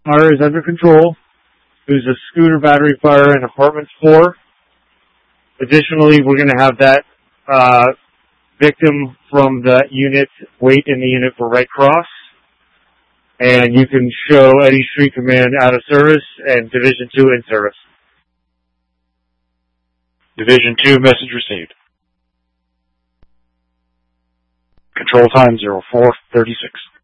Fire is under control. There's a scooter battery fire in apartment 4. Additionally, we're going to have that victim from the unit wait in the unit for Red Cross. And you can show Eddie Street Command out of service and Division 2 in service. Division 2, message received. Control time 0436.